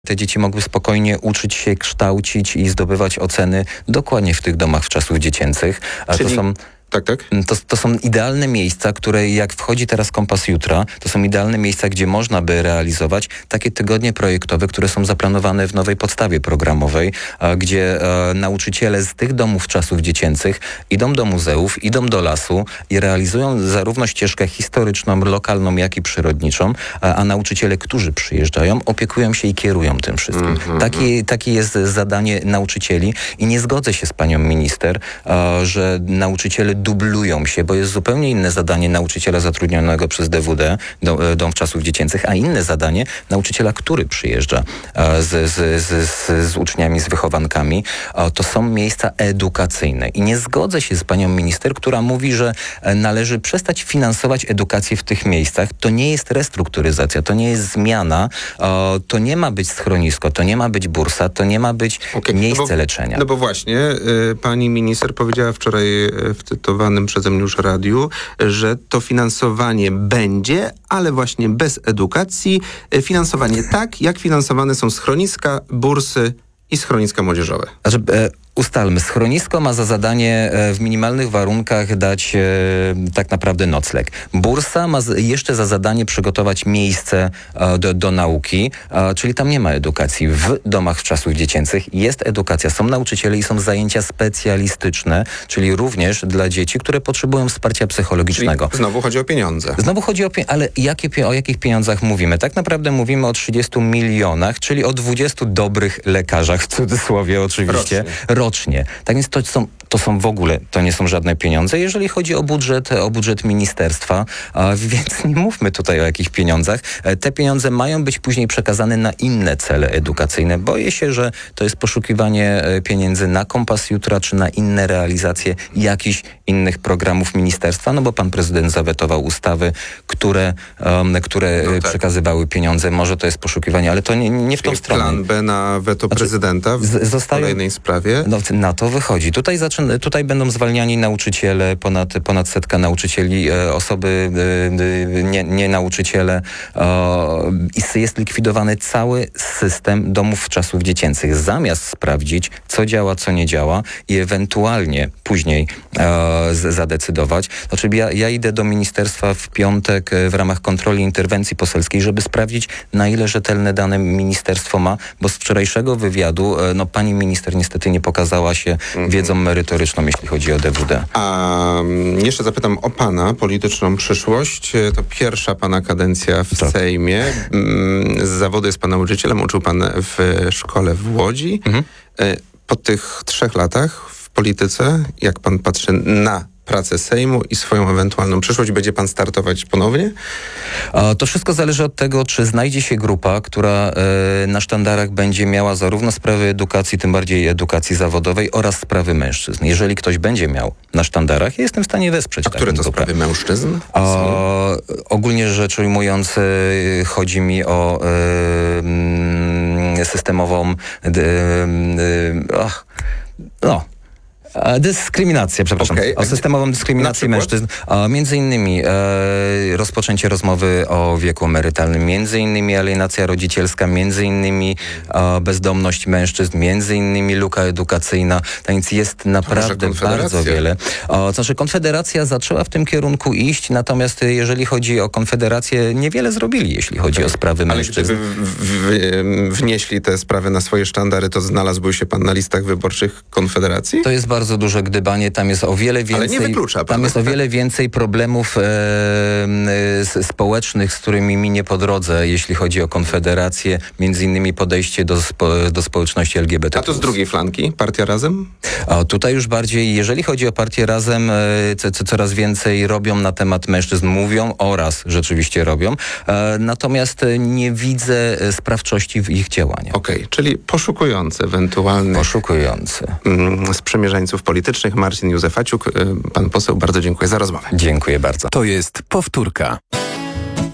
te dzieci mogły spokojnie uczyć się, kształcić i zdobywać oceny dokładnie w tych domach wczasów dziecięcych. Czyli... To są... Tak. To są idealne miejsca, które jak wchodzi teraz Kompas Jutra, to są idealne miejsca, gdzie można by realizować takie tygodnie projektowe, które są zaplanowane w nowej podstawie programowej, gdzie nauczyciele z tych domów czasów dziecięcych idą do muzeów, idą do lasu i realizują zarówno ścieżkę historyczną, lokalną, jak i przyrodniczą, a nauczyciele, którzy przyjeżdżają, opiekują się i kierują tym wszystkim. Takie jest zadanie nauczycieli i nie zgodzę się z panią minister, że nauczyciele dublują się, bo jest zupełnie inne zadanie nauczyciela zatrudnionego przez DWD, Dom Czasów Dziecięcych, a inne zadanie nauczyciela, który przyjeżdża z uczniami, z wychowankami. To są miejsca edukacyjne. I nie zgodzę się z panią minister, która mówi, że należy przestać finansować edukację w tych miejscach. To nie jest restrukturyzacja, to nie jest zmiana, to nie ma być schronisko, to nie ma być bursa, to nie ma być miejsce leczenia. No bo właśnie, pani minister powiedziała wczoraj w tytułowanym przeze mnie już radiu, że to finansowanie będzie, ale właśnie bez edukacji. Finansowanie tak, jak finansowane są schroniska, bursy i schroniska młodzieżowe. Ustalmy, schronisko ma za zadanie w minimalnych warunkach dać tak naprawdę nocleg. Bursa ma jeszcze za zadanie przygotować miejsce do nauki, czyli tam nie ma edukacji. W domach czasów dziecięcych jest edukacja, są nauczyciele i są zajęcia specjalistyczne, czyli również dla dzieci, które potrzebują wsparcia psychologicznego. Czyli znowu chodzi o pieniądze. Znowu chodzi ale o jakich pieniądzach mówimy? Tak naprawdę mówimy o 30 milionach, czyli o 20 dobrych lekarzach, w cudzysłowie oczywiście. Rocznie. Tak więc to są w ogóle, to nie są żadne pieniądze, jeżeli chodzi o budżet ministerstwa, więc nie mówmy tutaj o jakich pieniądzach. Te pieniądze mają być później przekazane na inne cele edukacyjne. Boję się, że to jest poszukiwanie pieniędzy na Kompas Jutra, czy na inne realizacje jakichś innych programów ministerstwa, no bo pan prezydent zawetował ustawy, które przekazywały pieniądze. Może to jest poszukiwanie, ale to nie w tą stronę. Plan B na weto prezydenta w kolejnej sprawie? No, na to wychodzi. Tutaj będą zwalniani nauczyciele, ponad setka nauczycieli, osoby nie nauczyciele. Jest likwidowany cały system domów czasów dziecięcych. Zamiast sprawdzić, co działa, co nie działa i ewentualnie później zadecydować. Znaczy ja idę do ministerstwa w piątek w ramach kontroli interwencji poselskiej, żeby sprawdzić, na ile rzetelne dane ministerstwo ma, bo z wczorajszego wywiadu pani minister niestety nie pokazała się wiedzą merytoryczną, jeśli chodzi o DWD. A jeszcze zapytam o pana polityczną przyszłość. To pierwsza pana kadencja w Sejmie. Z zawodu jest pan nauczycielem, uczył pan w szkole w Łodzi. Po tych 3 latach w polityce, jak pan patrzy na pracę Sejmu i swoją ewentualną przyszłość, będzie pan startować ponownie? To wszystko zależy od tego, czy znajdzie się grupa, która na sztandarach będzie miała zarówno sprawy edukacji, tym bardziej edukacji zawodowej oraz sprawy mężczyzn. Jeżeli ktoś będzie miał na sztandarach, ja jestem w stanie wesprzeć. A które to sprawy mężczyzn? Ogólnie rzecz ujmując, chodzi mi o systemową dyskryminację, przepraszam. O systemową dyskryminację mężczyzn. Między innymi rozpoczęcie rozmowy o wieku emerytalnym, między innymi alienacja rodzicielska, między innymi bezdomność mężczyzn, między innymi luka edukacyjna. Tak więc jest naprawdę bardzo wiele. Znaczy Konfederacja zaczęła w tym kierunku iść, natomiast jeżeli chodzi o Konfederację, niewiele zrobili, jeśli chodzi o sprawy mężczyzn. Ale gdyby wnieśli te sprawy na swoje sztandary, to znalazłby się pan na listach wyborczych Konfederacji? To jest bardzo duże gdybanie, tam jest o wiele więcej. Ale nie wyklucza pan. Tam jest o wiele więcej problemów społecznych, z którymi mi nie po drodze, jeśli chodzi o Konfederację, między innymi podejście do społeczności LGBT+. A to z drugiej flanki? Partia Razem? Tutaj już bardziej, jeżeli chodzi o partię Razem, coraz więcej robią na temat mężczyzn, mówią oraz rzeczywiście robią, natomiast nie widzę sprawczości w ich działaniach. Okej, czyli poszukujący ewentualnych... Poszukujący. Sprzymierzeńców politycznych. Marcin Józefaciuk, pan poseł, bardzo dziękuję za rozmowę. Dziękuję bardzo. To jest powtórka.